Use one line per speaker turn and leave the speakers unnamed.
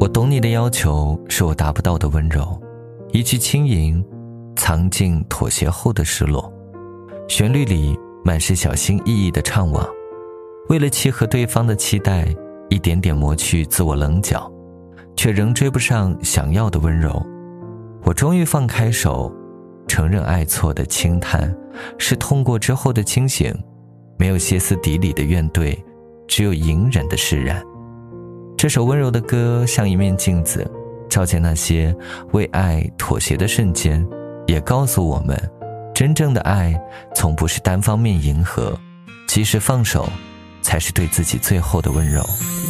我懂你的要求是我达不到的温柔，一句轻吟，藏进妥协后的失落。旋律里满是小心翼翼的怅惘，为了契合对方的期待，一点点磨去自我棱角，却仍追不上想要的温柔。我终于放开手，承认爱错的轻叹是痛过之后的清醒，没有歇斯底里的怨怼，只有隐忍的释然。这首温柔的歌像一面镜子，照见那些为爱妥协的瞬间，也告诉我们，真正的爱从不是单方面迎合，及时放手才是对自己最后的温柔。